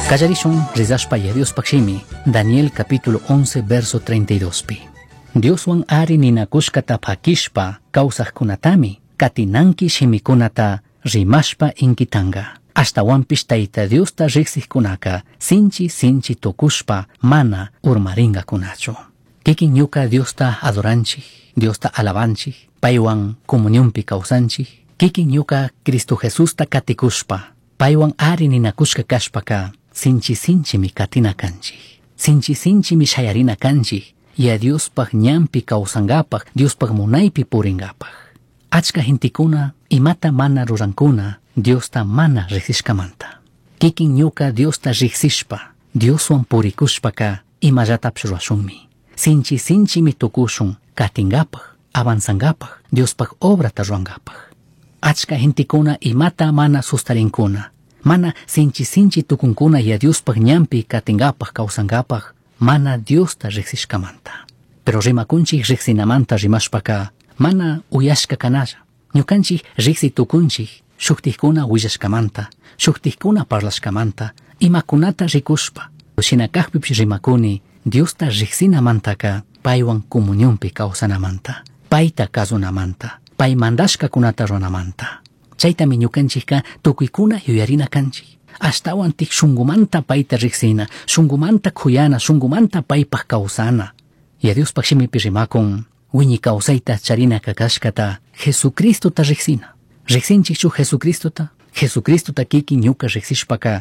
Kallarishun rizashpa Dios pakshimi, Daniel capítulo 11 verso 32 pi. Dioswan ari ninakushkata pakishpa kausajkunatami katinanki shimikunata rimashpa inkitanga. Hasta wampish taita Diosta riksijkunaka sinchi tokushpa mana urmaringa kunacho. Kikin ñuka Diosta adoranchik, Diosta alabanchik, paywan comunionpi kawsanchik. Kikin ñuka Cristo Jesusta katikushpa, paywan ari ninakushka kashpaka sinchi mi katina kanchik. Sinchi mi shayarina kanchik. Ya Diospaj ñampi kawsangapaj, Diospaj munaypi puringapaj. Achka hintikuna imata mana rurankuna Diosta mana riksishkamanta. Kikin ñuka Diosta riksishpa, Dioswan purikushpaka imallatapsh ruashunmi. Sinchi mi tukushun katingapaj, avanzangapaj, Diospaj obrata ruangapaj. Achka hintikuna imata mana sustarinkuna, mana sinchi tukunkuna ya Diospaj ñampi katingapaj kawsangapaj, mana Diosta riksishkamanta. Pero rimakunchik riksinamanta rimashpaka mana uyashka kanalla. Ñukanchik riksi tukunchik shuktijkuna willashkamanta, shuktijkuna parlashkamanta, imakunata rikushpa. Shinakajpipish rimakuni Diosta riksinamantaka paywan comunionpi kawsanamanta, payta kazunamanta, pay mandashkakunata runamanta. Chaytami ñukanchikka tukuykuna yuyarina kanchik. Ashtawan tik shungumanta payta riksina, shungumanta kuyana, shungumanta paypaj kawsana. Ya Diospaj shimipi rimakun wiñi kawsayta charina kakashkata Jesucristota riksina. Riksinchikchu Jesucristota kikin ñuka riksishpaka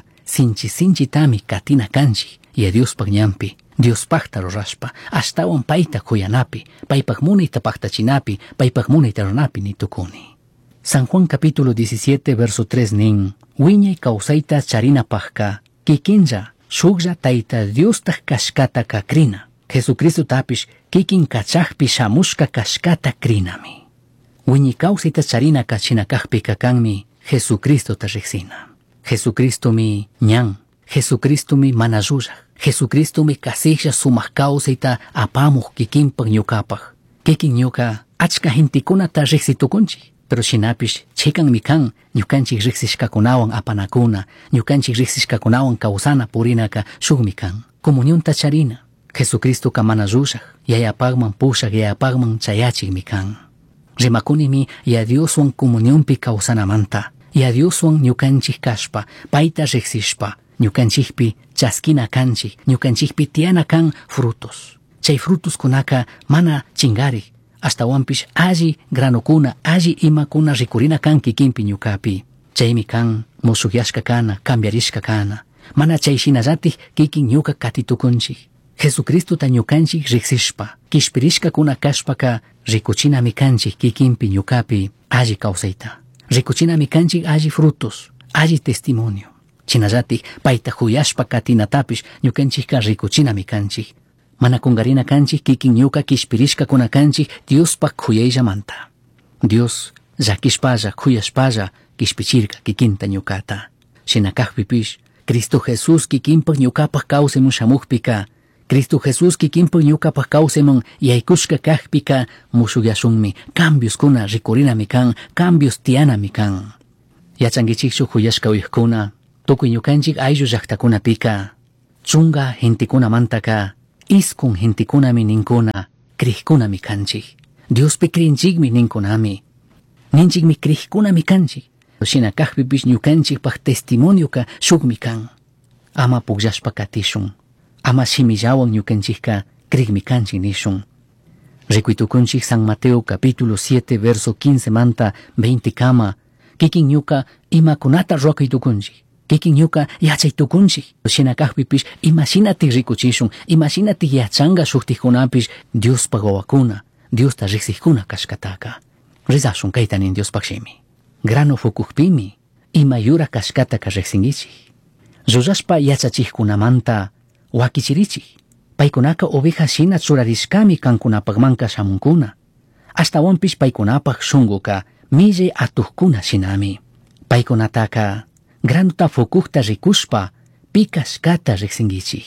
sinchi katina kanchik. Ya Diospaj ñampi, Diospajta rurashpa, ashtawan payta kuyanapi, paypaj munayta paktachinapi, paypaj munayta runapi nitukuni. San Juan capítulo 17 verso 3 nin, wiñay kawsayta charinapajka, kikinlla, shuklla tayta Diostaj kashkata kakrina. Jesucristo tapish kikin kachakpi shamushka kashkata krinami. Wiñi kawsayta charina kachinakajpi kakanmi Jesucristo ta riksina. Jesucristo mi ñan, Jesucristo mi manayullaj, Jesucristo mi kasisha sumaq kawsayta apamuj kikinpaj ñukapaj. Kikin ñuka achka hintikunata riksitukunchik. Pero shinapish chikanmi kan ñukanchik riksishkakunawan apanakuna, ñukanchik riksishkakunawan kawsana purinaka shukmi kan. Comunionta charina. Jesucristo ka mana llushaq, yayapagman pushaq, yayapagman chayachikmi kan. Rimakunimi ya Dioswan comunionpi kawsanamanta, ya Dioswan ñukanchik kashpa, payta riksishpa, ñukanchikpi chaskina kanchik, ñukanchikpi tiana kan frutos. Chay frutos kunaka mana chingarik, hasta wampish alli granukuna, alli imakuna rikurina kan kikinpi ñukapi. Chaymi kan musukyashka kana, cambiarishka kana. Mana chayshinallati kikin ñuka katitukunchik. Jesucristo ta ñukanchik riksishpa, kishpirishka kuna kashpaka rikuchinami kanchik kikinpi ñukapi alli kawsayta. Rikuchinami kanchik alli frutos, alli testimonio. Chinallati payta huyashpa katinatapish ñukanchikka rikuchinami kanchik. Mana kungarina kanchik kikin ñuka kishpirishka kuna kanchik Diospaj kuyaylamanta. Dios llakishpalla, kuyashpalla kishpichirka kikinta ñukata. Shinakajpipish Cristo Jesús kikinpaj ñukapaj kawsamun shamujpika, Cristo Jesús kikinpaj ñukapaj kawsamun yaykushka kajpika mushuyashunmi, cambios kuna rikurinami kan, cambios tianami kan. Yachankichikchu huyashka uykkuna, tukuy ñukanchik ayllu llaqtakunapika, chunga gentikunamantaka iskun gentikunami ninkuna, krikkunami kanchik. Diospi krinchikmi ninkunami, ninchikmi krikkunami kanchik. Shinakajpipish ñukanchikpaj testimonioka shukmi kan. Ama pukllashpa katishun, ama shimillawan ñukanchikka krikmi kanchik nishun. Rikuytukunchik San Mateo capítulo 7 verso 15 manta 20 kama, kikin ñuka imakunata ruakuytukunchik. Kikin ñuka yachaytukunchik. Shinakajpipish imashinatik rikuchishun, imashinatik yachanga shuktijkunapish Diospaj wawakuna, Diosta riksijkuna kashkataka. Rizashun kaytanin Diospaj shimi. Grano fukujpimi ima yura kashkataka riksingichik. Llullashpa yachachijkunamanta wakichirichik. Paykunaka oveja shina churarishkami kankunapagmanka shamunkuna. Hasta wampish paykunapaj shunguka millay atuqkuna shinami. Paykunataka granuta fukujta rikushpa pikashkata riksingichik.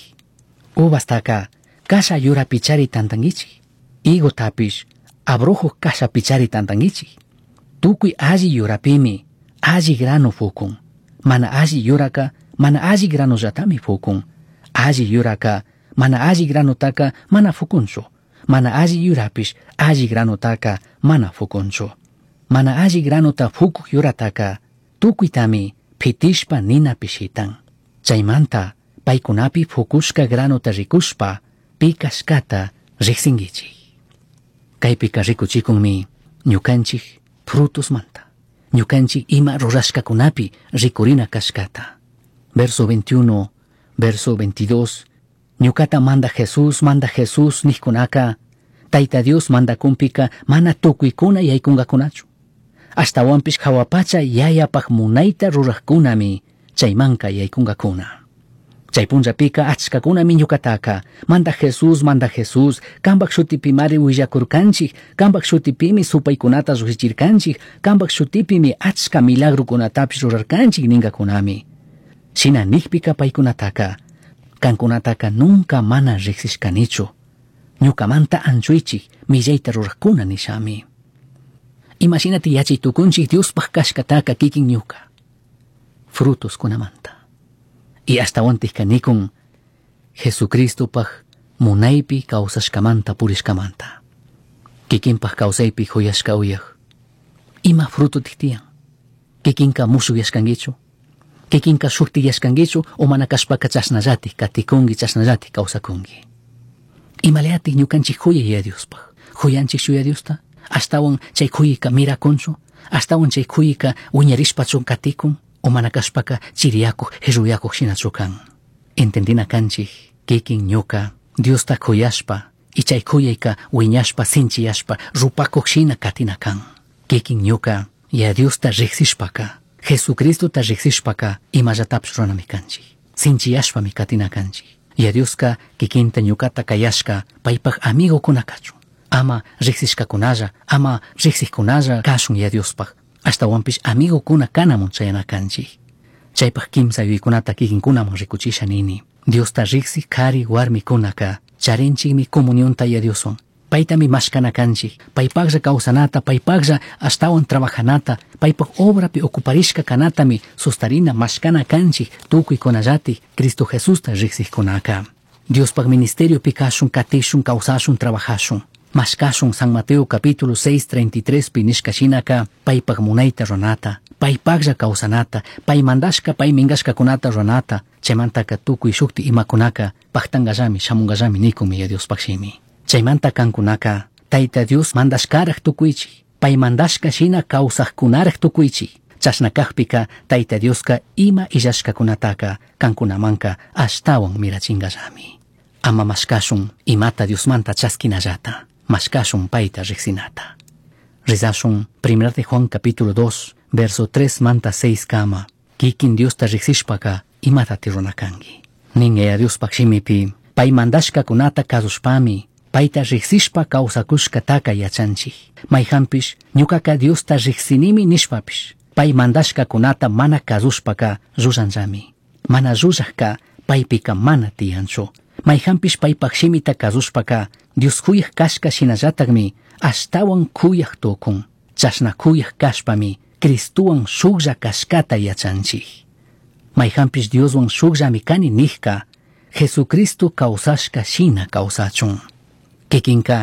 Uvastaka kasha yura pichari tantangichik. Igotapish abrojo kasha pichari tantangichik. Tukuy alli yurapimi alli grano fukun, mana alli yuraka mana alli granollatami fukun. Alli yuraka mana alli granotaka mana fukunchu. Mana alli yurapish alli granotaka mana fukunchu. Mana alli granota fukuk yurataka tukuytami pitishpa nina pishitan. Chaymanta paykunapi fukushka granota rikushpa pikashkata riqsinkichik. Kaypika rikuchikunmi ñukanchik frutusmanta. Ñukanchik ima rurashkakunapi rikurina kashkata. Verso 21, verso 22. Ñukata manda Jesús nijkunaka. Tayta Dios manda kumpika mana tukuykuna yaykungakunachu. Hasta wampish hawapacha yayapaq munayta ruraqkunami chaymanka yaykungakuna. Chay punllapika achkakunami ñukataka manda Jesús kambak shutipimari willakurkanchik, kambak shutipimi supaykunata lluqsichirkanchik, kambak shutipimi achka milagrukunatapish rurarkanchik ningakunami. Shina nikpika paykunataka kankunataka nunca mana riqsishkanichu. Ñukamanta anchuychik millayta ruraqkuna nishami. Imaginati yachaytukunchik Diospaq kashkataka kikin ñuka frutos kunamanta. Y hasta wantik kanikun Jesucristopaq munaypi kawsashkamanta purishkamanta. Kikinpaq kawsaypi huyashka uyaq. Ima fruto tiktiyan. Kikinka musyuyashkankichu. Kikinka shuktiyashkankichu o mana kashpaka chasnallatik katikunki chasnallatik kawsakunki. Imaleatik ñukanchik huyay Diospaq. Huyanchik shuya Diosta. Astawan chay khuyika mirakunchu. Astawan chay khuyika wiñarishpachu katikun. O mana kashpaka chiriyakuq hiruyakuq shinachu kan. Entendina kanchik kikin ñuka Diosta khuyashpa y chay khuyayka wiñashpa sinchiyashpa rupakuq shina katina kan. Kikin ñuka ya Diosta riqsishpaka Jesucristota riqsishpaka imallatapish ruranami kanchik. Sinchiyashpami katina kanchik. Ya Dioska kikinta ñukata kayashka paypaq amigo kunakachu. Ama riqsishkakunalla, ama riqsiqkunalla kashun ya Diospaq. Hasta wampish amigo kuna kanamun chayana kanchik. Chaypaq kimsa yuykunata kikinkunaman rikuchisha nini. Diosta riqsi kari warmi kunaka charinchikmi comunionta ya Dioswan. Paytami mashkana kanchik. Paypaqlla kawsanata, paypaqlla astawan trabajanata, paypaq obrapi ocuparishka kanatami sustarina mashkana kanchik tukuykunallatik Cristo Jesusta riqsiqkunaka. Diospaq ministeriopi kashun, katishun, kawsashun, trabajashun. Mashkashun San Mateo capítulo 6:33 pi nishkashinaka paypaq munayta runata, paypaqlla kawsanata, pay mandashka pay mingashkakunata runata, chaymantaka tukuy shukti imakunaka paqtangallami shamungallami nikunmi ya Diospaqshimi. Chaymanta kankunaka Tayta Dios mandashkaraq tukuychik, pay mandashka shina kawsaqkunaraq tukuychik. Chashnakaqpika Tayta Dioska ima illashkakunataka kankunamanka ashtawan mirachingallami. Ama mashkashun imata Diosmanta chaskinallata. Mashkashun paita riqsinata. Rizashun 1 de Juan capítulo 2 verso 3 manta 6 kama. Kikin Diosta riqsishpaka imatati runakanki. Ninga Diospaq shimipi pay mandashkakunata kasushpami paita riqsishpa kawsakushkataka yachanchik. Mayhampish ñukaka Diosta riqsinimi nishpapish pay mandashkakunata mana kasushpaka lluranllami. Mana llullaqka paypika mana tiyanchu. Mayhampish paypaq shimita kasushpaka Dios kuyaq kashka shinallatakmi ashtawan kuyaq tukun. Chashna kuyaq kashpami Cristuwan shuklla kashkata yachanchik. Mayhampish Dioswan shukllami kani nijka Jesucristo kawsashka shina kawsachun. Kikinka